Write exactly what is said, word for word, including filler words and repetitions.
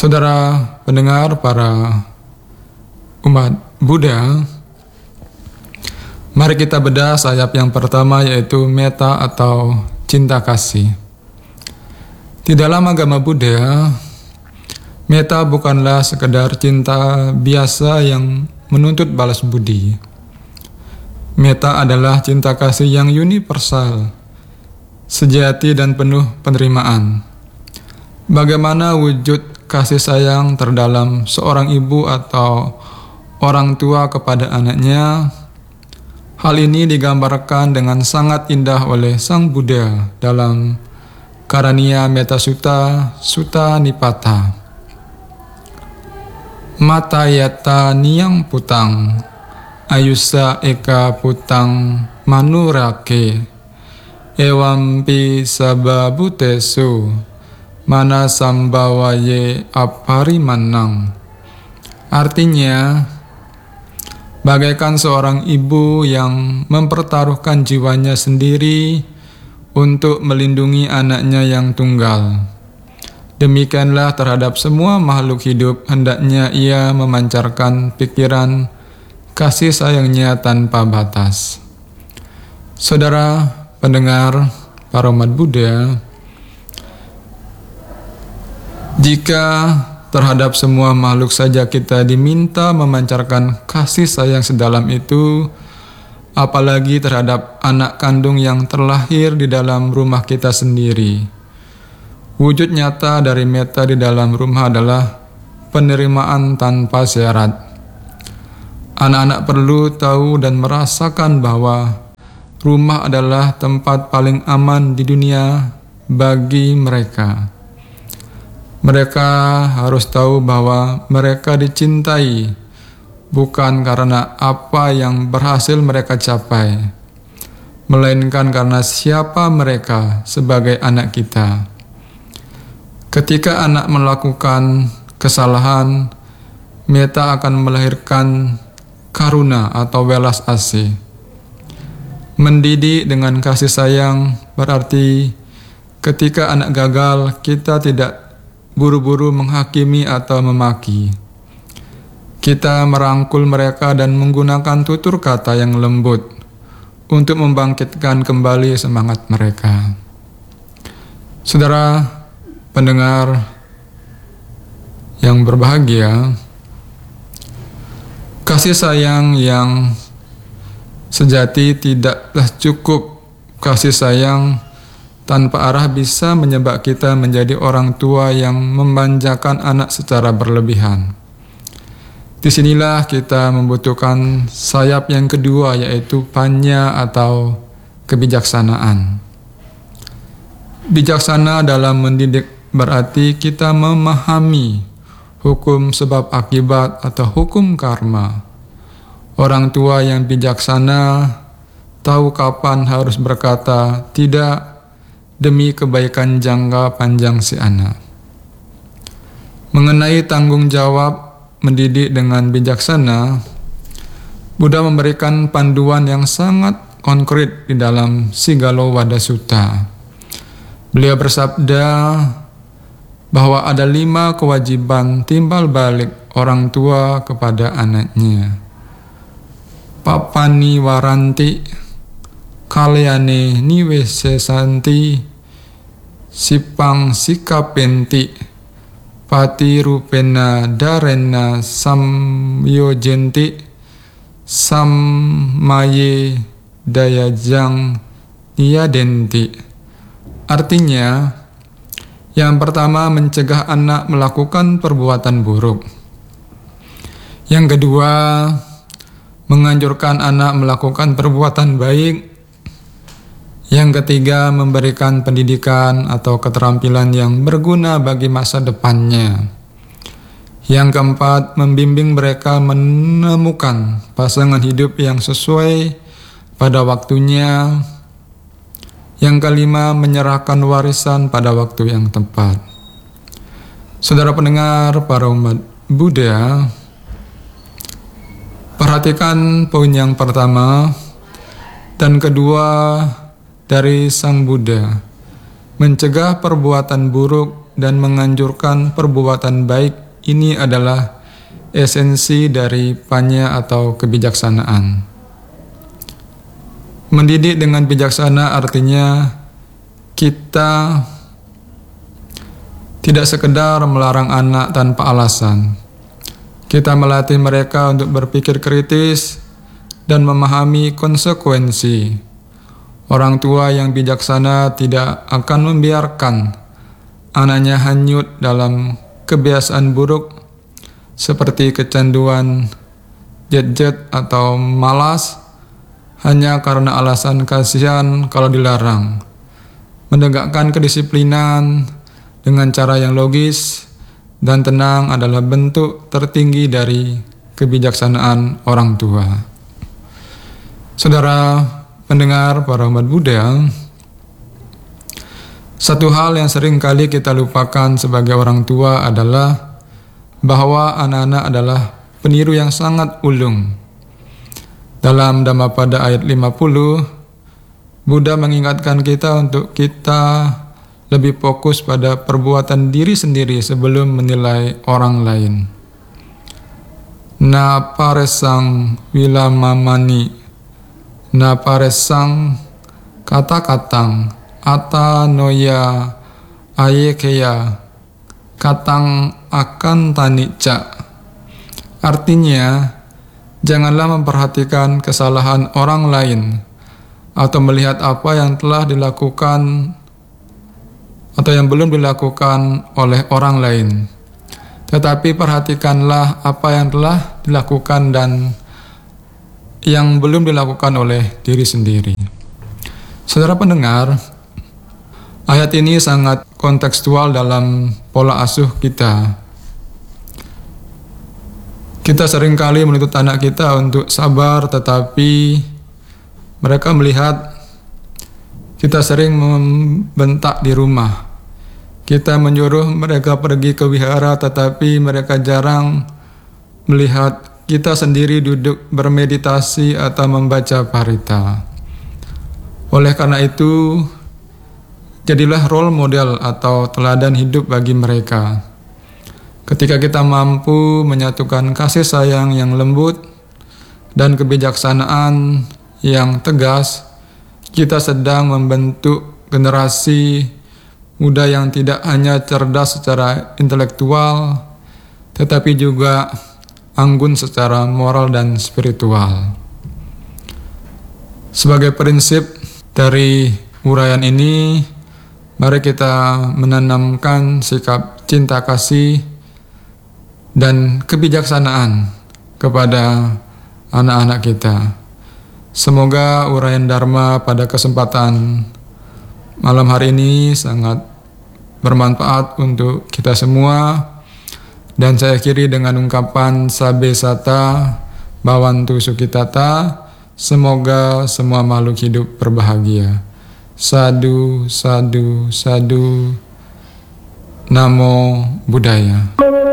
Saudara pendengar, para umat Buddha, mari kita bedah sayap yang pertama, yaitu metta atau cinta kasih. Di dalam agama Buddha, metta bukanlah sekedar cinta biasa yang menuntut balas budi. Metta adalah cinta kasih yang universal, sejati dan penuh penerimaan. Bagaimana wujud kasih sayang terdalam seorang ibu atau orang tua kepada anaknya? Hal ini digambarkan dengan sangat indah oleh Sang Buddha dalam Karaniya Metta Sutta, Sutta Nipata. Matayata niyang putang, ayusa eka putang manurake, ewampi sababutesu, mana sambawaye aparimanang. Artinya, bagaikan seorang ibu yang mempertaruhkan jiwanya sendiri untuk melindungi anaknya yang tunggal, demikianlah terhadap semua makhluk hidup hendaknya ia memancarkan pikiran kasih sayangnya tanpa batas. Saudara pendengar, para umat Buddha, jika terhadap semua makhluk saja kita diminta memancarkan kasih sayang sedalam itu, apalagi terhadap anak kandung yang terlahir di dalam rumah kita sendiri. Wujud nyata dari metta di dalam rumah adalah penerimaan tanpa syarat. Anak-anak perlu tahu dan merasakan bahwa rumah adalah tempat paling aman di dunia bagi mereka. Mereka harus tahu bahwa mereka dicintai bukan karena apa yang berhasil mereka capai, melainkan karena siapa mereka sebagai anak kita. Ketika anak melakukan kesalahan, metta akan melahirkan karuna atau welas asih. Mendidik dengan kasih sayang berarti ketika anak gagal, kita tidak buru-buru menghakimi atau memaki. Kita merangkul mereka dan menggunakan tutur kata yang lembut untuk membangkitkan kembali semangat mereka. Saudara pendengar yang berbahagia, kasih sayang yang sejati tidaklah cukup kasih sayang tanpa arah bisa menyebabkan kita menjadi orang tua yang memanjakan anak secara berlebihan. Disinilah kita membutuhkan sayap yang kedua, yaitu panya atau kebijaksanaan. Bijaksana dalam mendidik berarti kita memahami hukum sebab akibat atau hukum karma. Orang tua yang bijaksana tahu kapan harus berkata tidak demi kebaikan jangka panjang si anak. Mengenai tanggung jawab mendidik dengan bijaksana, Buddha memberikan panduan yang sangat konkret di dalam Sigalo-Wada Sutta. Beliau bersabda bahwa ada lima kewajiban timbal balik orang tua kepada anaknya. Papani waranti, kalyane niwesesanti, sipang sikapenti, pati rupena darena samyojenti, sammaye dayajang niyadenti. Artinya, yang pertama mencegah anak melakukan perbuatan buruk. Yang kedua, menganjurkan anak melakukan perbuatan baik. Yang ketiga, memberikan pendidikan atau keterampilan yang berguna bagi masa depannya. Yang keempat, membimbing mereka menemukan pasangan hidup yang sesuai pada waktunya. Yang kelima, menyerahkan warisan pada waktu yang tepat. Saudara pendengar, para umat Buddha, perhatikan poin yang pertama dan kedua dari Sang Buddha. Mencegah perbuatan buruk dan menganjurkan perbuatan baik ini adalah esensi dari panya atau kebijaksanaan. Mendidik dengan bijaksana artinya kita tidak sekedar melarang anak tanpa alasan. Kita melatih mereka untuk berpikir kritis dan memahami konsekuensi. Orang tua yang bijaksana tidak akan membiarkan anaknya hanyut dalam kebiasaan buruk seperti kecanduan gadget atau malas hanya karena alasan kasihan kalau dilarang. Menegakkan kedisiplinan dengan cara yang logis dan tenang adalah bentuk tertinggi dari kebijaksanaan orang tua. Saudara pendengar para umat Buddha, satu hal yang sering kali kita lupakan sebagai orang tua adalah bahwa anak-anak adalah peniru yang sangat ulung. Dalam Dhammapada ayat lima puluh, Buddha mengingatkan kita untuk kita lebih fokus pada perbuatan diri sendiri sebelum menilai orang lain. Na paresang wilamamani, na paresang kata-katang, ata noya ayekeya, katang akan tanica. Artinya, janganlah memperhatikan kesalahan orang lain atau melihat apa yang telah dilakukan atau yang belum dilakukan oleh orang lain. Tetapi perhatikanlah apa yang telah dilakukan dan yang belum dilakukan oleh diri sendiri. Saudara pendengar, ayat ini sangat kontekstual dalam pola asuh kita. Kita seringkali menuntut anak kita untuk sabar, tetapi mereka melihat kita sering membentak di rumah. Kita menyuruh mereka pergi ke wihara, tetapi mereka jarang melihat kita sendiri duduk bermeditasi atau membaca parita. Oleh karena itu, jadilah role model atau teladan hidup bagi mereka. Ketika kita mampu menyatukan kasih sayang yang lembut dan kebijaksanaan yang tegas, kita sedang membentuk generasi muda yang tidak hanya cerdas secara intelektual, tetapi juga anggun secara moral dan spiritual. Sebagai prinsip dari uraian ini, mari kita menanamkan sikap cinta kasih dan kebijaksanaan kepada anak-anak kita. Semoga uraian Dharma pada kesempatan malam hari ini sangat bermanfaat untuk kita semua, dan saya akhiri dengan ungkapan Sabe Sata Bhavantu Sukhitata. Semoga semua makhluk hidup berbahagia. Sadu, sadu, sadu. Namo Buddhaya.